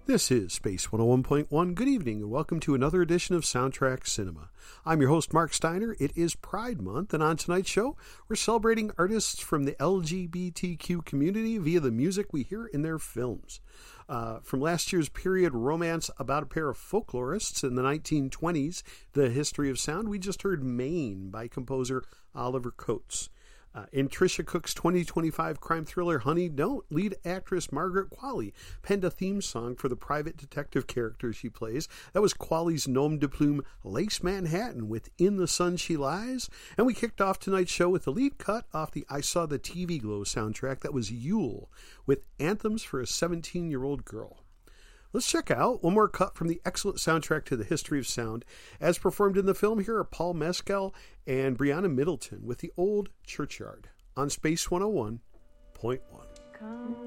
This is Space 101.1. Good evening and welcome to another edition of Soundtrack Cinema. I'm your host, Mark Steiner. It is Pride Month, and on tonight's show, we're celebrating artists from the LGBTQ community via the music we hear in their films. From last year's period romance about a pair of folklorists in the 1920s, The History of Sound, we just heard Maine by composer Oliver Coates. In Tricia Cook's 2025 crime thriller Honey Don't, lead actress Margaret Qualley penned a theme song for the private detective character she plays. That was Qualley's nom de plume Lace Manhattan with In the Sun She Lies. And we kicked off tonight's show with the lead cut off the I Saw the TV Glow soundtrack. That was Yule with Anthems for a 17-year-old Girl. Let's check out one more cut from the excellent soundtrack to The History of Sound. As performed in the film, here are Paul Mescal and Brianna Middleton with The Old Churchyard on Space 101.1.